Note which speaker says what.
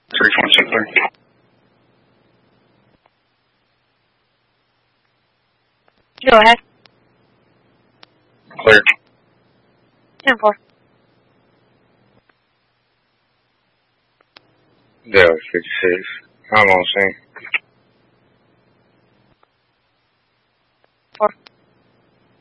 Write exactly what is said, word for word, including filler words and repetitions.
Speaker 1: three twenty-six clear.
Speaker 2: Go ahead.
Speaker 1: Clear.
Speaker 2: ten four.
Speaker 1: Delta fifty-six. I'm on scene.